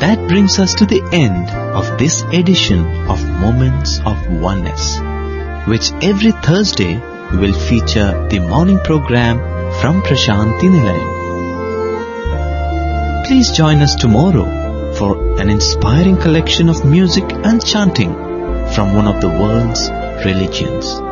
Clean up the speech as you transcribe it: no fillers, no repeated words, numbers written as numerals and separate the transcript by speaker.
Speaker 1: that brings us to the end of this edition of Moments of Oneness, which every Thursday will feature the morning program from Prashanti Nilayam. Please join us tomorrow for an inspiring collection of music and chanting from one of the world's religions.